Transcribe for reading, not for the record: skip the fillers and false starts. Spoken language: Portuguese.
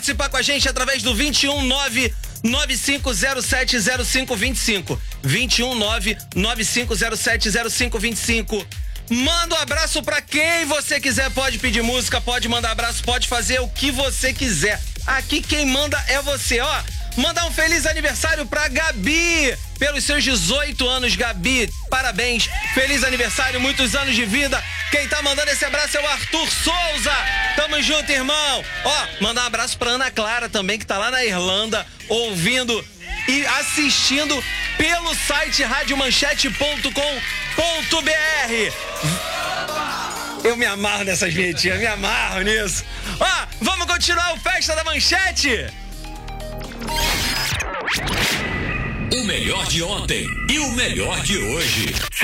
participar com a gente através do 21995070525. 21995070525. Manda um abraço pra quem você quiser, pode pedir música, pode mandar abraço, pode fazer o que você quiser. Aqui quem manda é você, ó. Mandar um feliz aniversário pra Gabi, pelos seus 18 anos, Gabi. Parabéns, feliz aniversário, muitos anos de vida. Quem tá mandando esse abraço é o Arthur Souza. Tamo junto, irmão. Ó, mandar um abraço pra Ana Clara também, que tá lá na Irlanda, ouvindo e assistindo pelo site radiomanchete.com.br. Eu me amarro nessas vinhetinhas, me amarro nisso. Ó, vamos continuar o Festa da Manchete? O melhor de ontem e o melhor de hoje.